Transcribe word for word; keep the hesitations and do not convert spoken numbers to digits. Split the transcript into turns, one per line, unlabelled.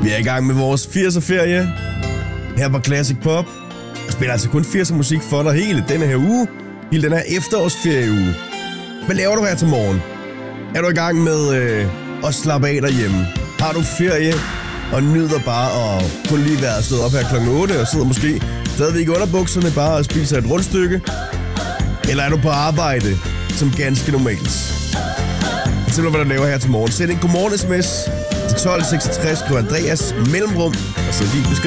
Vi er i gang med vores firser-ferie her på Classic Pop. Jeg spiller altså kun firser musik for dig hele denne her uge. Hele den her efterårsferieuge. Hvad laver du her til morgen? Er du i gang med øh, at slappe af derhjemme? Har du ferie og nyder bare at kun lige være stået op her klokken otte og sidder måske stadigvæk under bukserne bare og spiser et rundstykke? Eller er du på arbejde som ganske normalt? Fortæl mig, hvad du laver her til morgen. Send en godmorgen sms til tolv seksogtres, skriv Andreas mellemrum og så lige besked.